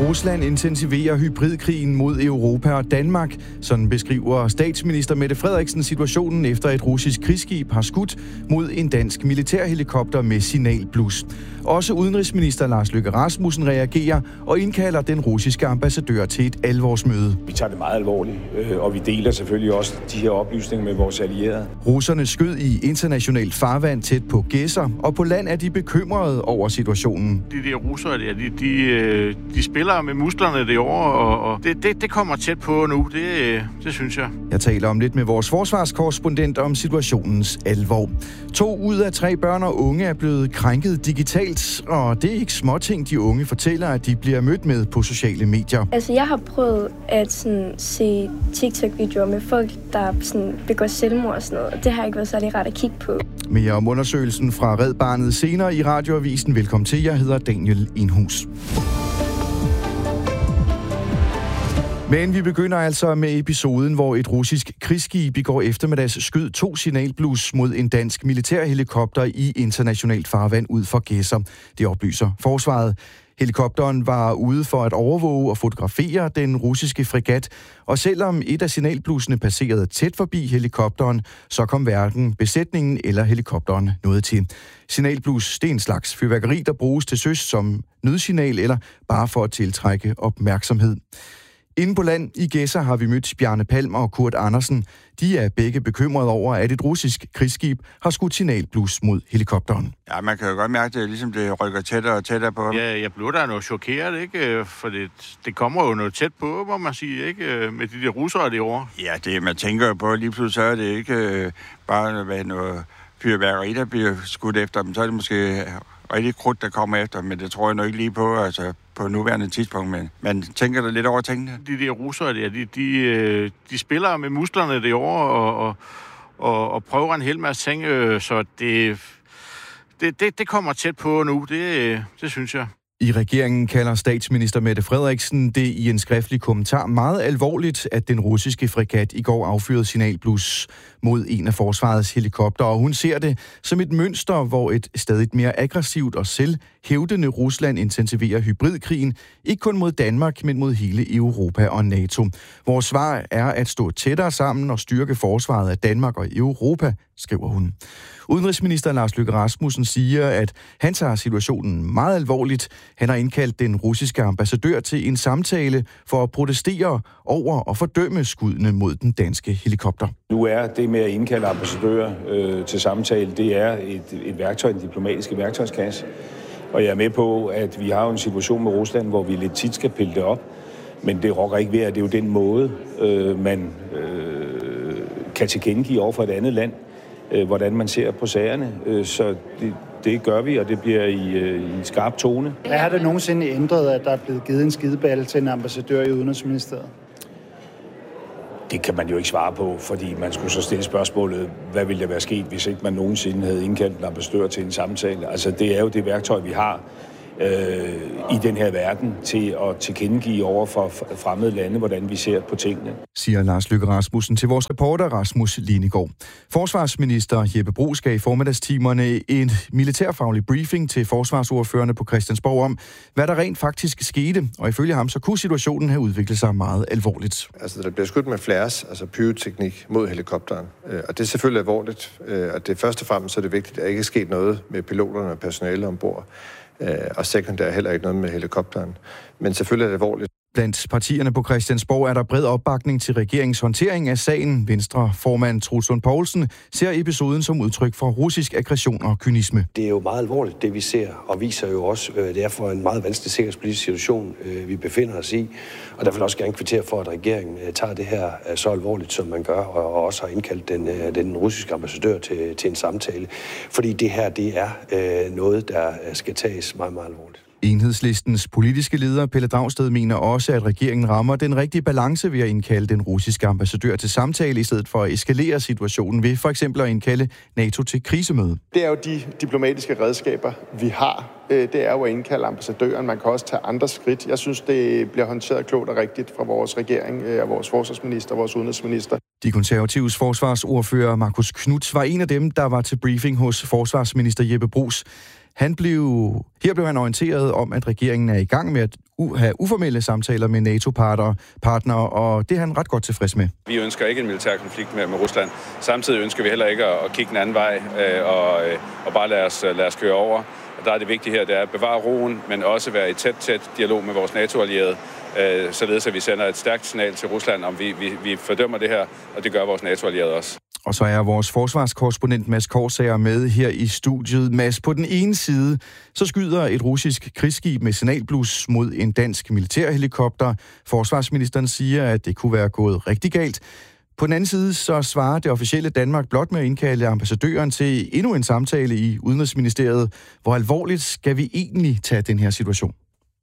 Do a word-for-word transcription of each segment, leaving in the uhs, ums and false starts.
Rusland intensiverer hybridkrigen mod Europa og Danmark. Sådan beskriver statsminister Mette Frederiksen situationen efter et russisk krigsskib har skudt mod en dansk militærhelikopter med signalblus. Også udenrigsminister Lars Løkke Rasmussen reagerer og indkalder den russiske ambassadør til et alvorsmøde. Vi tager det meget alvorligt, og vi deler selvfølgelig også de her oplysninger med vores allierede. Russerne skød i internationalt farvand tæt på Gedser, og på land er de bekymrede over situationen. De der russere der, de, de, de spiller med musklerne derovre, og, og det, det, det kommer tæt på nu, det, det synes jeg. Jeg taler om lidt med vores forsvarskorrespondent om situationens alvor. To ud af tre børn og unge er blevet krænket digitalt, og det er ikke småting, de unge fortæller, at de bliver mødt med på sociale medier. Altså, jeg har prøvet at sådan, se TikTok-videoer med folk, der sådan, begår selvmord og sådan noget, og det har ikke været særlig rart at kigge på. Mere om undersøgelsen fra Red Barnet senere i Radioavisen. Velkommen til, jeg hedder Daniel Enhus. Men vi begynder altså med episoden, hvor et russisk krigsskib i går eftermiddags skød to signalblus mod en dansk militærhelikopter i internationalt farvand ud for Gedser. Det oplyser forsvaret. Helikopteren var ude for at overvåge og fotografere den russiske fregat, og selvom et af signalblusene passerede tæt forbi helikopteren, så kom hverken besætningen eller helikopteren noget til. Signalblus, det er en slags fyrværkeri, der bruges til søs som nødsignal eller bare for at tiltrække opmærksomhed. Inde på land i Gedser har vi mødt Bjarne Palm og Kurt Andersen. De er begge bekymrede over, at et russisk krigsskib har skudt signalblus mod helikopteren. Ja, man kan jo godt mærke, at det, ligesom det rykker tættere og tættere på. Ja, jeg blev da noget chokeret, ikke? For det, det kommer jo noget tæt på, må man sige, ikke? Med de der russere derovre. Ja, det, man tænker jo på, lige pludselig så er det ikke øh, bare hvad, noget fyrværkeri, der bliver skudt efter dem. Så er det måske rigtig krudt, der kommer efter, men det tror jeg nok ikke lige på, altså på nuværende tidspunkt. Men man tænker da lidt over tingene. De der russere der, de, de, de spiller med musklerne derovre og, og, og, og prøver en hel masse ting, så det, det, det, det kommer tæt på nu, det, det synes jeg. I regeringen kalder statsminister Mette Frederiksen det i en skriftlig kommentar meget alvorligt, at den russiske fregat i går affyrede signalblus mod en af forsvarets helikopter, og hun ser det som et mønster, hvor et stadig mere aggressivt og selvhævdende Rusland intensiverer hybridkrigen, ikke kun mod Danmark, men mod hele Europa og NATO. Vores svar er at stå tættere sammen og styrke forsvaret af Danmark og Europa, skriver hun. Udenrigsminister Lars Løkke Rasmussen siger, at han tager situationen meget alvorligt. Han har indkaldt den russiske ambassadør til en samtale for at protestere over og fordømme skuddene mod den danske helikopter. Nu er det med at indkalde ambassadører øh, til samtale, det er et, et værktøj, en diplomatiske værktøjskasse. Og jeg er med på, at vi har en situation med Rusland, hvor vi lidt tit skal pille det op. Men det rokker ikke ved, at det er jo den måde, øh, man øh, kan tilkendegive over for et andet land, øh, hvordan man ser på sagerne. Øh, så det, det gør vi, og det bliver i, øh, i en skarp tone. Er det nogensinde ændret, at der er blevet givet en skideballe til en ambassadør i Udenrigsministeriet? Det kan man jo ikke svare på, fordi man skulle så stille spørgsmålet, hvad ville der være sket, hvis ikke man nogensinde havde indkaldt en ambassadør til en samtale. Altså, det er jo det værktøj, vi har øh, i den her verden til at tilkendegive over for fremmede lande, hvordan vi ser på tingene. Siger Lars Løkke Rasmussen til vores reporter Rasmus Linegaard. Forsvarsminister Jeppe Bruus gav i formiddagstimerne en militærfaglig briefing til forsvarsordførerne på Christiansborg om, hvad der rent faktisk skete, og ifølge ham så kunne situationen have udviklet sig meget alvorligt. Altså, der bliver skudt med flares, altså pyroteknik mod helikopteren, og det er selvfølgelig alvorligt, og det først og fremmest så er det vigtigt, at der ikke er sket noget med piloterne og personale ombord, og sekundært heller ikke noget med helikopteren. Men selvfølgelig er det alvorligt. Blandt partierne på Christiansborg er der bred opbakning til regeringens håndtering af sagen. Venstre-formand Troels Lund Poulsen ser episoden som udtryk for russisk aggression og kynisme. Det er jo meget alvorligt, det vi ser, og viser jo også, at det er for en meget vanskelig sikkerhedspolitisk situation, vi befinder os i. Og der vil også gerne kvittere for, at regeringen tager det her så alvorligt, som man gør, og også har indkaldt den, den russiske ambassadør til, til en samtale. Fordi det her, det er noget, der skal tages meget, meget alvorligt. Enhedslistens politiske leder Pelle Dragsted mener også, at regeringen rammer den rigtige balance ved at indkalde den russiske ambassadør til samtale, i stedet for at eskalere situationen ved for eksempel at indkalde NATO til krisemøde. Det er jo de diplomatiske redskaber, vi har. Det er jo at indkalde ambassadøren. Man kan også tage andre skridt. Jeg synes, det bliver håndteret klogt og rigtigt fra vores regering og vores forsvarsminister og vores udenrigsminister. De konservatives forsvarsordfører Marcus Knuth var en af dem, der var til briefing hos forsvarsminister Jeppe Bruus. Han blev, her blev han orienteret om, at regeringen er i gang med at u- have uformelle samtaler med NATO-partnere, og det er han ret godt tilfreds med. Vi ønsker ikke en militær konflikt med, med Rusland. Samtidig ønsker vi heller ikke at, at kigge den anden vej øh, og, øh, og bare lade os, lade os køre over. Og der er det vigtige her, det er at bevare roen, men også være i tæt, tæt dialog med vores NATO-allierede, øh, således at vi sender et stærkt signal til Rusland, om vi, vi, vi fordømmer det her, og det gør vores NATO-allierede også. Og så er vores forsvarskorrespondent Mads Korsager med her i studiet. Mads, på den ene side, så skyder et russisk krigsskib med signalblus mod en dansk militærhelikopter. Forsvarsministeren siger, at det kunne være gået rigtig galt. På den anden side, så svarer det officielle Danmark blot med at indkalde ambassadøren til endnu en samtale i Udenrigsministeriet. Hvor alvorligt skal vi egentlig tage den her situation?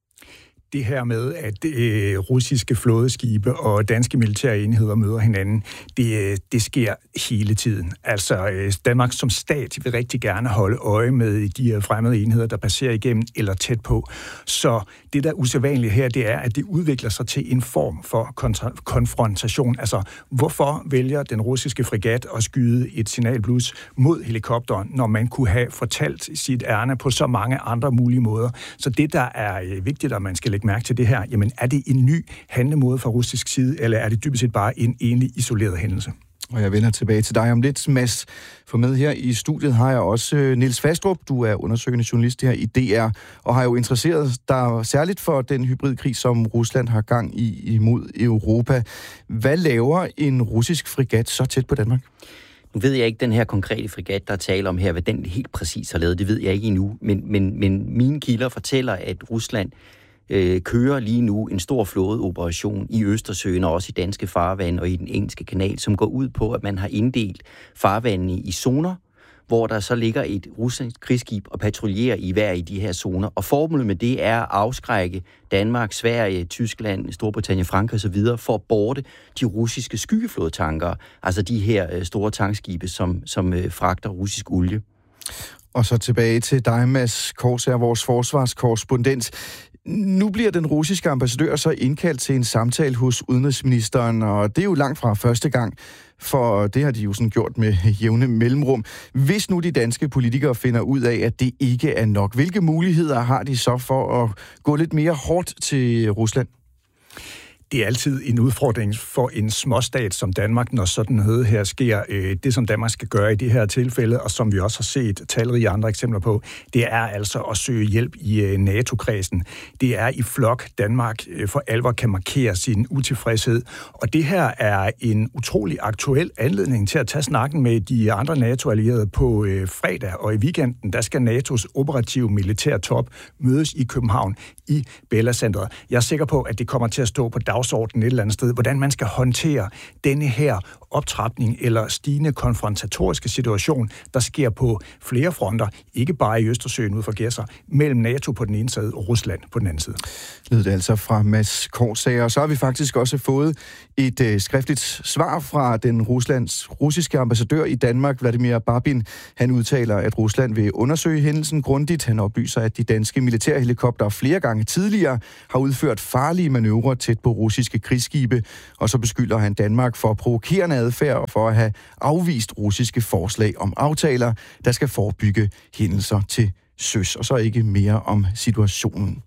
Det her med, at øh, russiske flådeskibe og danske militære enheder møder hinanden, det, det sker hele tiden. Altså, øh, Danmark som stat vil rigtig gerne holde øje med de her fremmede enheder, der passerer igennem eller tæt på. Så det, der er usædvanligt her, det er, at det udvikler sig til en form for kontra- konfrontation. Altså, hvorfor vælger den russiske fregat at skyde et signalblus mod helikopteren, når man kunne have fortalt sit ærne på så mange andre mulige måder? Så det, der er øh, vigtigt, at man skal lægge mærke til det her, jamen er det en ny handlemåde fra russisk side, eller er det dybest set bare en enlig isoleret hændelse? Og jeg vender tilbage til dig om lidt, Mads. For med her i studiet har jeg også Niels Fastrup. Du er undersøgende journalist her i D R, og har jo interesseret dig særligt for den hybridkrig, som Rusland har gang i imod Europa. Hvad laver en russisk fregat så tæt på Danmark? Nu ved jeg ikke, den her konkrete fregat, der taler om her, hvad den helt præcis har lavet, det ved jeg ikke endnu. Men, men, men mine kilder fortæller, at Rusland øh, kører lige nu en stor flådeoperation i Østersøen og også i danske farvande og i den engelske kanal, som går ud på, at man har inddelt farvandene i zoner, hvor der så ligger et russisk krigsskib og patruljerer i hver i de her zoner. Og formålet med det er at afskrække Danmark, Sverige, Tyskland, Storbritannien, Frankrig osv. for at borte de russiske skyggeflådetanker, altså de her store tankskibe, som, som øh, fragter russisk olie. Og så tilbage til dig, Mads Korsager, vores forsvarskorrespondent. Nu bliver den russiske ambassadør så indkaldt til en samtale hos udenrigsministeren, og det er jo langt fra første gang, for det har de jo sådan gjort med jævne mellemrum. Hvis nu de danske politikere finder ud af, at det ikke er nok, hvilke muligheder har de så for at gå lidt mere hårdt til Rusland? Det er altid en udfordring for en småstat som Danmark, når sådan noget her sker. Det, som Danmark skal gøre i det her tilfælde, og som vi også har set talrige andre eksempler på, det er altså at søge hjælp i NATO-kredsen. Det er i flok, Danmark for alvor kan markere sin utilfredshed. Og det her er en utrolig aktuel anledning til at tage snakken med de andre NATO-allierede på fredag. Og i weekenden, der skal N A T O's operative militærtop mødes i København i Bella Centret. Jeg er sikker på, at det kommer til at stå på dagsordenen et eller andet sted, hvordan man skal håndtere denne her optrapning eller stigende konfrontatoriske situation, der sker på flere fronter, ikke bare i Østersøen ud for Gedser, mellem NATO på den ene side og Rusland på den anden side. Lød det altså fra Mads Korsager. Og så har vi faktisk også fået et øh, skriftligt svar fra den Ruslands russiske ambassadør i Danmark, Vladimir Babin. Han udtaler, at Rusland vil undersøge hændelsen grundigt. Han oplyser, at de danske militærhelikoptere flere gange tidligere har udført farlige manøvrer tæt på russiske krigsskibe, og så beskylder han Danmark for provokerende adfærd og for at have afvist russiske forslag om aftaler, der skal forebygge hændelser til søs. Og så ikke mere om situationen.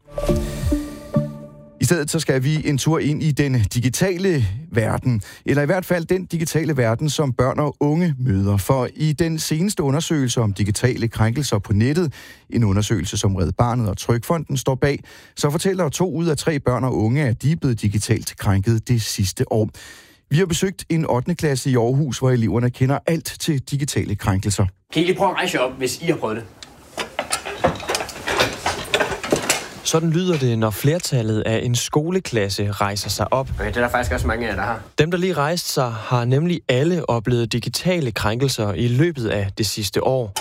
I stedet så skal vi en tur ind i den digitale verden, eller i hvert fald den digitale verden, som børn og unge møder. For i den seneste undersøgelse om digitale krænkelser på nettet, en undersøgelse som Red Barnet og Trygfonden står bag, så fortæller to ud af tre børn og unge, at de er blevet digitalt krænket det sidste år. Vi har besøgt en ottende klasse i Aarhus, hvor eleverne kender alt til digitale krænkelser. Kan I lige prøve at rejse op, hvis I har prøvet det? Sådan lyder det, når flertallet af en skoleklasse rejser sig op. Okay, det er der faktisk også mange af jer, der har. Dem, der lige rejste sig, har nemlig alle oplevet digitale krænkelser i løbet af det sidste år.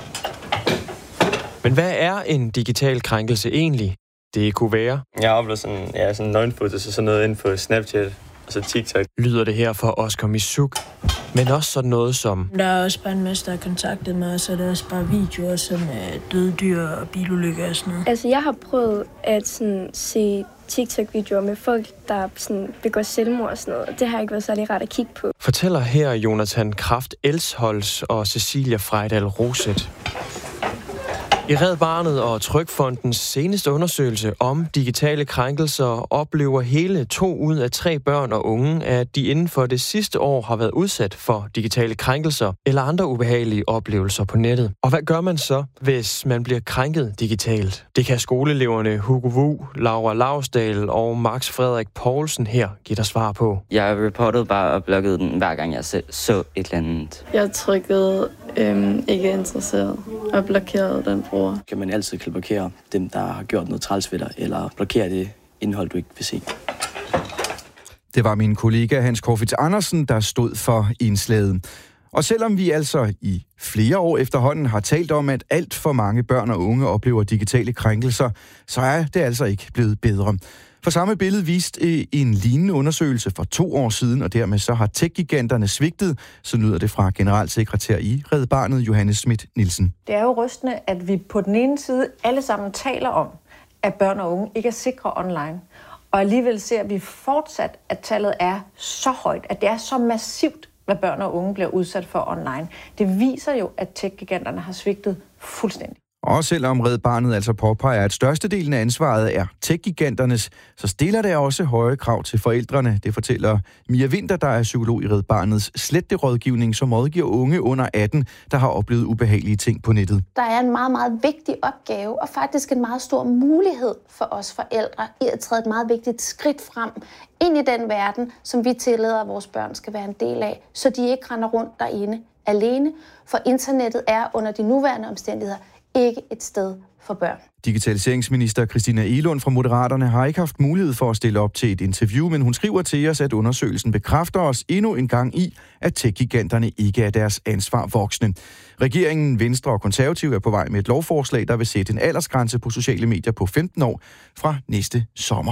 Men hvad er en digital krænkelse egentlig? Det kunne være. Jeg har oplevet sådan, ja, sådan nøgenfotos og sådan noget inde på Snapchat og så TikTok. Lyder det her for Oscar Misuk. Men også sådan noget som... Der er også bare en masse, der har kontaktet mig, og så er der også bare videoer som uh, døde dyr og bilulykker og sådan noget. Altså, jeg har prøvet at sådan, se TikTok-videoer med folk, der sådan, begår selvmord og sådan noget, og det har ikke været særlig rart at kigge på. Fortæller her Jonathan Kraft Elsholz og Cecilia Frejdal Roset. I Red Barnet og Trygfondens seneste undersøgelse om digitale krænkelser oplever hele to ud af tre børn og unge, at de inden for det sidste år har været udsat for digitale krænkelser eller andre ubehagelige oplevelser på nettet. Og hvad gør man så, hvis man bliver krænket digitalt? Det kan skoleeleverne Hugo Wu, Laura Lausdal og Max Frederik Poulsen her give dig svar på. Jeg reportede bare og blokkede den, hver gang jeg selv så et eller andet. Jeg trykkede øhm, ikke interesseret og blokerede den bruger. Kan man altid kan blokere dem, der har gjort noget træls ved dig, eller blokere det indhold, du ikke vil se. Det var min kollega Hans Korfitz Andersen, der stod for indslaget. Og selvom vi altså i flere år efterhånden har talt om, at alt for mange børn og unge oplever digitale krænkelser, så er det altså ikke blevet bedre. For samme billede viste en lignende undersøgelse for to år siden, og dermed så har tech-giganterne svigtet, så lyder det fra generalsekretær i Red Barnet, Johannes Schmidt Nielsen. Det er jo rystende, at vi på den ene side alle sammen taler om, at børn og unge ikke er sikre online. Og alligevel ser vi fortsat, at tallet er så højt, at det er så massivt, hvad børn og unge bliver udsat for online. Det viser jo, at tech-giganterne har svigtet fuldstændig. Og selvom Red Barnet altså påpeger, at størstedelen af ansvaret er tech-giganternes, så stiller det også høje krav til forældrene. Det fortæller Mia Winter, der er psykolog i Red Barnets sletterådgivning, som rådgiver unge under atten, der har oplevet ubehagelige ting på nettet. Der er en meget, meget vigtig opgave, og faktisk en meget stor mulighed for os forældre i at træde et meget vigtigt skridt frem ind i den verden, som vi tillader, at vores børn skal være en del af, så de ikke render rundt derinde alene. For internettet er under de nuværende omstændigheder ikke et sted for børn. Digitaliseringsminister Christina Egelund fra Moderaterne har ikke haft mulighed for at stille op til et interview, men hun skriver til os, at undersøgelsen bekræfter os endnu en gang i, at tech-giganterne ikke er deres ansvar voksne. Regeringen, Venstre og Konservative er på vej med et lovforslag, der vil sætte en aldersgrænse på sociale medier på femten år fra næste sommer.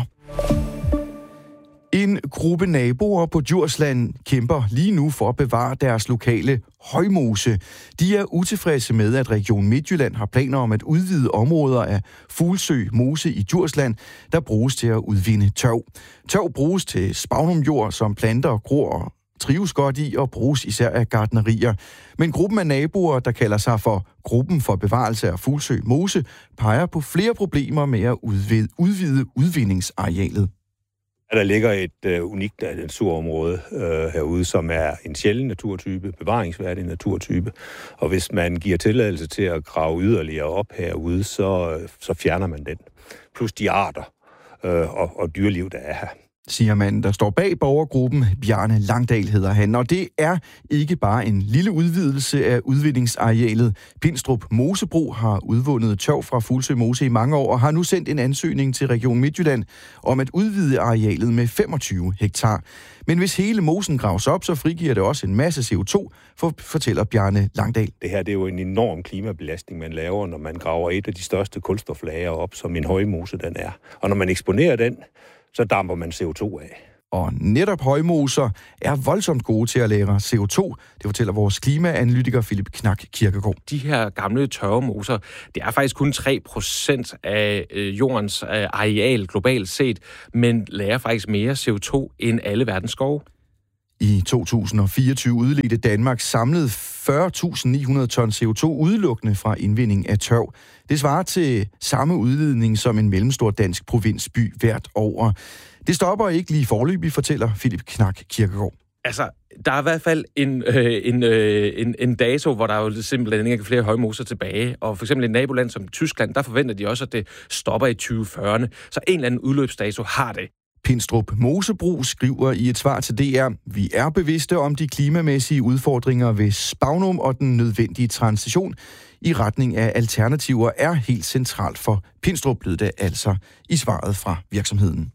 En gruppe naboer på Djursland kæmper lige nu for at bevare deres lokale højmose. De er utilfredse med, at Region Midtjylland har planer om at udvide områder af Fuglsø Mose i Djursland, der bruges til at udvinde tørv. Tørv bruges til spagnumjord, som planter gror og trives godt i, og bruges især af gartnerier. Men gruppen af naboer, der kalder sig for Gruppen for Bevarelse af Fuglsø Mose, peger på flere problemer med at udvide, udvide udvindingsarealet. Der ligger et øh, unikt naturområde øh, herude, som er en sjælden naturtype, bevaringsværdig naturtype. Og hvis man giver tilladelse til at grave yderligere op herude, så, så fjerner man den. Plus de arter øh, og, og dyreliv, der er her. Siger manden, der står bag borgergruppen. Bjarne Langdal hedder han. Og det er ikke bare en lille udvidelse af udvindingsarealet. Pindstrup Mosebro har udvundet tørv fra Fuglsø Mose i mange år, og har nu sendt en ansøgning til Region Midtjylland om at udvide arealet med femogtyve hektar. Men hvis hele mosen graves op, så frigiver det også en masse C O to, for, fortæller Bjarne Langdal. Det her det er jo en enorm klimabelastning, man laver, når man graver et af de største kulstoflager op, som en højmose den er. Og når man eksponerer den, så damper man C O to af. Og netop højmoser er voldsomt gode til at lagre C O to. Det fortæller vores klimaanalytiker Philip Knak Kirkegaard. De her gamle tørvemoser, det er faktisk kun tre procent af jordens areal globalt set, men lagrer faktisk mere C O to end alle verdens skove. I to tusind og fireogtyve udledte Danmark samlet fyrre tusind ni hundrede ton C O to udelukkende fra indvinding af tørv. Det svarer til samme udledning som en mellemstor dansk provinsby hvert år. Det stopper ikke lige foreløbig, fortæller Philip Knak Kirkegaard. Altså, der er i hvert fald en, øh, en, øh, en, en dato, hvor der er jo simpelthen ikke flere højmoser tilbage. Og for eksempel et naboland som Tyskland, der forventer de også, at det stopper i tyve fyrrerne. Så en eller anden udløbsdato har det. Pindstrup Mosebro skriver i et svar til D R, vi er bevidste om de klimamæssige udfordringer ved spagnum, og den nødvendige transition i retning af alternativer er helt centralt for Pindstrup, lød det altså i svaret fra virksomheden.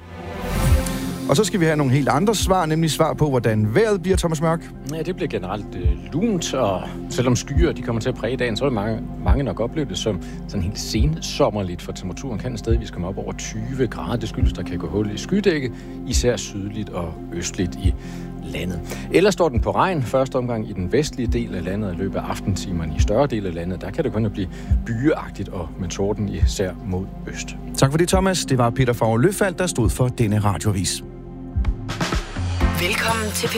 Og så skal vi have nogle helt andre svar, nemlig svar på, hvordan vejret bliver, Thomas Mørk. Ja, det bliver generelt øh, lunt, og selvom skyer de kommer til at præge dagen, så er det mange, mange nok opleve det som sådan helt sensommerligt, for temperaturen kan stadigvis komme op over tyve grader. Det skyldes, der kan gå hul i skydækket, især sydligt og østligt i landet. Ellers står den på regn første omgang i den vestlige del af landet, og i løbet af aftentimerne i større del af landet, der kan det kun blive bygeagtigt og med torden især mod øst. Tak for det, Thomas. Det var Peter Favre Løfald, der stod for denne radioavis. Velkommen til P